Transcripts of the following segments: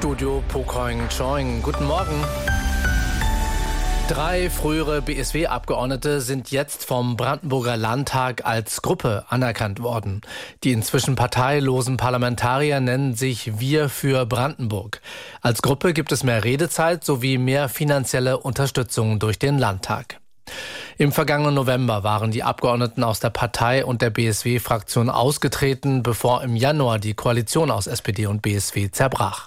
Studio Pokoing Choing. Guten Morgen. 3 frühere BSW-Abgeordnete sind jetzt vom Brandenburger Landtag als Gruppe anerkannt worden. Die inzwischen parteilosen Parlamentarier nennen sich Wir für Brandenburg. Als Gruppe gibt es mehr Redezeit sowie mehr finanzielle Unterstützung durch den Landtag. Im vergangenen November waren die Abgeordneten aus der Partei und der BSW-Fraktion ausgetreten, bevor im Januar die Koalition aus SPD und BSW zerbrach.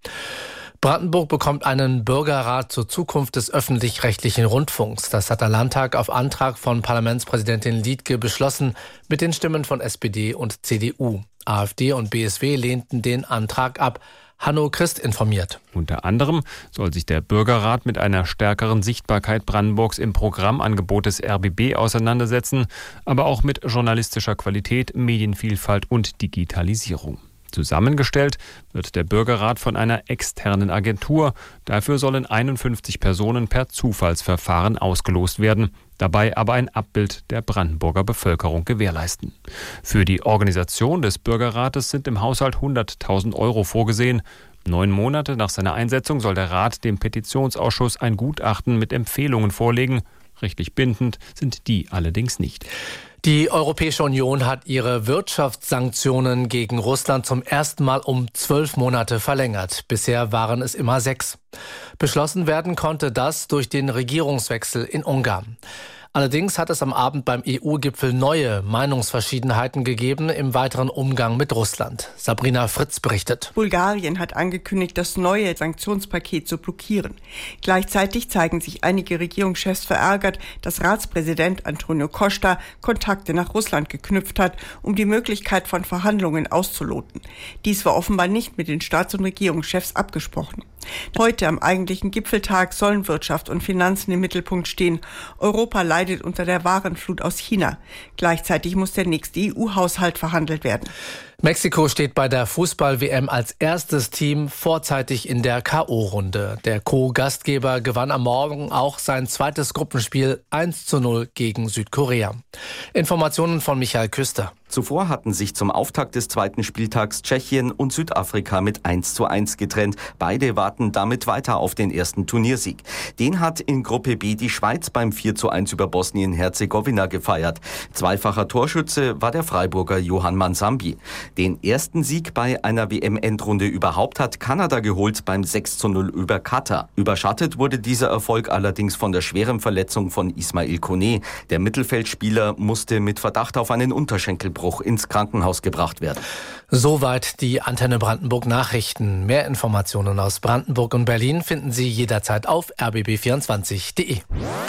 Brandenburg bekommt einen Bürgerrat zur Zukunft des öffentlich-rechtlichen Rundfunks. Das hat der Landtag auf Antrag von Parlamentspräsidentin Liedtke beschlossen, mit den Stimmen von SPD und CDU. AfD und BSW lehnten den Antrag ab. Hanno Christ informiert. Unter anderem soll sich der Bürgerrat mit einer stärkeren Sichtbarkeit Brandenburgs im Programmangebot des RBB auseinandersetzen, aber auch mit journalistischer Qualität, Medienvielfalt und Digitalisierung. Zusammengestellt wird der Bürgerrat von einer externen Agentur. Dafür sollen 51 Personen per Zufallsverfahren ausgelost werden, dabei aber ein Abbild der Brandenburger Bevölkerung gewährleisten. Für die Organisation des Bürgerrates sind im Haushalt 100.000 € vorgesehen. 9 Monate nach seiner Einsetzung soll der Rat dem Petitionsausschuss ein Gutachten mit Empfehlungen vorlegen. Rechtlich bindend sind die allerdings nicht. Die Europäische Union hat ihre Wirtschaftssanktionen gegen Russland zum ersten Mal um 12 Monate verlängert. Bisher waren es immer 6. Beschlossen werden konnte das durch den Regierungswechsel in Ungarn. Allerdings hat es am Abend beim EU-Gipfel neue Meinungsverschiedenheiten gegeben im weiteren Umgang mit Russland. Sabrina Fritz berichtet. Bulgarien hat angekündigt, das neue Sanktionspaket zu blockieren. Gleichzeitig zeigen sich einige Regierungschefs verärgert, dass Ratspräsident Antonio Costa Kontakte nach Russland geknüpft hat, um die Möglichkeit von Verhandlungen auszuloten. Dies war offenbar nicht mit den Staats- und Regierungschefs abgesprochen. Heute am eigentlichen Gipfeltag sollen Wirtschaft und Finanzen im Mittelpunkt stehen. Europa leidet unter der Warenflut aus China. Gleichzeitig muss der nächste EU-Haushalt verhandelt werden. Mexiko steht bei der Fußball-WM als erstes Team vorzeitig in der K.O.-Runde. Der Co-Gastgeber gewann am Morgen auch sein zweites Gruppenspiel 1:0 gegen Südkorea. Informationen von Michael Küster. Zuvor hatten sich zum Auftakt des zweiten Spieltags Tschechien und Südafrika mit 1:1 getrennt. Beide warten damit weiter auf den ersten Turniersieg. Den hat in Gruppe B die Schweiz beim 4:1 über Bosnien-Herzegowina gefeiert. Zweifacher Torschütze war der Freiburger Johann Mansambi. Den ersten Sieg bei einer WM-Endrunde überhaupt hat Kanada geholt beim 6:0 über Katar. Überschattet wurde dieser Erfolg allerdings von der schweren Verletzung von Ismail Koné. Der Mittelfeldspieler musste mit Verdacht auf einen Unterschenkelbruch ins Krankenhaus gebracht werden. Soweit die Antenne Brandenburg Nachrichten. Mehr Informationen aus Brandenburg und Berlin finden Sie jederzeit auf rbb24.de.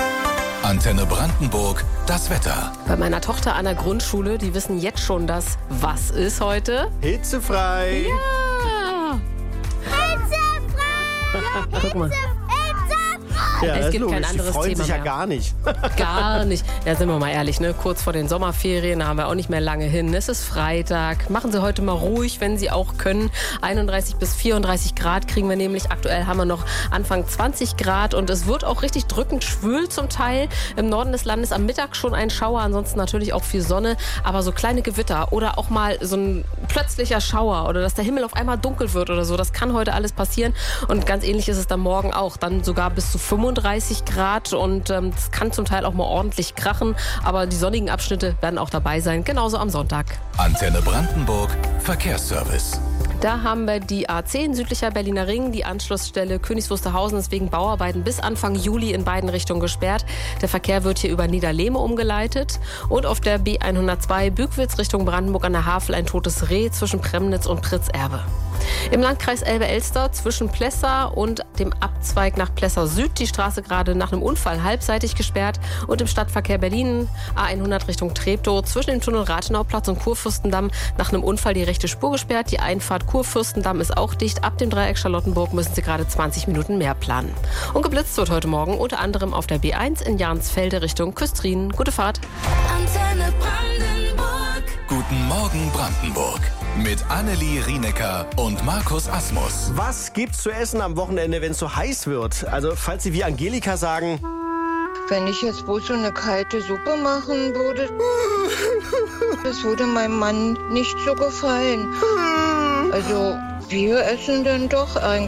Antenne Brandenburg, das Wetter. Bei meiner Tochter an der Grundschule, die wissen jetzt schon, dass was ist heute? Hitzefrei. Ja! Hitzefrei! Guck mal. Ja, Es gibt kein logisch. anderes Die freuen Thema sich ja mehr. gar nicht. Gar nicht. Ja, sind wir mal ehrlich, ne? Kurz vor den Sommerferien, da haben wir auch nicht mehr lange hin. Es ist Freitag. Machen Sie heute mal ruhig, wenn Sie auch können. 31 bis 34 Grad kriegen wir nämlich. Aktuell haben wir noch Anfang 20 Grad und es wird auch richtig drückend schwül zum Teil. Im Norden des Landes am Mittag schon ein Schauer, ansonsten natürlich auch viel Sonne. Aber so kleine Gewitter oder auch mal so ein plötzlicher Schauer oder dass der Himmel auf einmal dunkel wird oder so, das kann heute alles passieren. Und ganz ähnlich ist es dann morgen auch. Dann sogar bis zu 35 Grad und es kann zum Teil auch mal ordentlich krachen, aber die sonnigen Abschnitte werden auch dabei sein, genauso am Sonntag. Antenne Brandenburg, Verkehrsservice. Da haben wir die A10 südlicher Berliner Ring, die Anschlussstelle Königs Wusterhausen ist wegen Bauarbeiten bis Anfang Juli in beiden Richtungen gesperrt. Der Verkehr wird hier über Niederlehme umgeleitet und auf der B102 Bückwitz Richtung Brandenburg an der Havel ein totes Reh zwischen Premnitz und Pritzerbe. Im Landkreis Elbe-Elster zwischen Plessa und dem Abzweig nach Plessa Süd die Straße gerade nach einem Unfall halbseitig gesperrt und im Stadtverkehr Berlin A100 Richtung Treptow zwischen dem Tunnel Rathenauplatz und Kurfürstendamm nach einem Unfall die rechte Spur gesperrt. Die Einfahrt Kurfürstendamm ist auch dicht. Ab dem Dreieck Charlottenburg müssen Sie gerade 20 Minuten mehr planen. Und geblitzt wird heute Morgen unter anderem auf der B1 in Jahnsfelde Richtung Küstrin. Gute Fahrt. Antenne Brandenburg. Guten Morgen Brandenburg. Mit Annelie Rienecker und Markus Asmus. Was gibt's zu essen am Wochenende, wenn es so heiß wird? Also, falls Sie wie Angelika sagen... Wenn ich jetzt bloß so eine kalte Suppe machen würde, das würde meinem Mann nicht so gefallen. Also, wir essen dann doch eigentlich